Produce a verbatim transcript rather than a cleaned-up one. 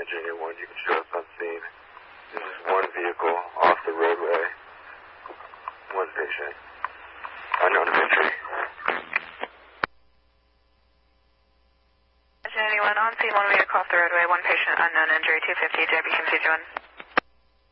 Virginia one, you can show us on scene. This is one vehicle off the roadway. One patient. Unknown entry. Virginia one on scene, one vehicle off the roadway, one patient, unknown injury, two fifty, J B Q two two one.